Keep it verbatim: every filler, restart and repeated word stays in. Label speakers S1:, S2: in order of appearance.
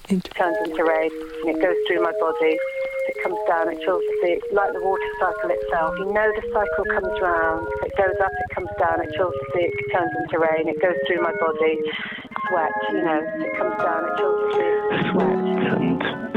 S1: into...
S2: turns into rain, and it goes through my body. It comes down, it fills the, like the water cycle itself. You know the cycle comes round, it goes up, it comes down, it fills the sea, it turns into rain, it goes through my body. Sweat, you know, it comes down, it fills the sea, sweat.
S3: And